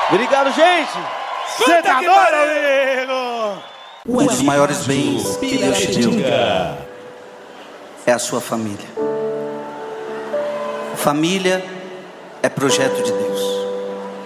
Obrigado, gente. Você tá doido, amigo? Um dos maiores bens que Deus te deu é a sua família. Família é projeto de Deus.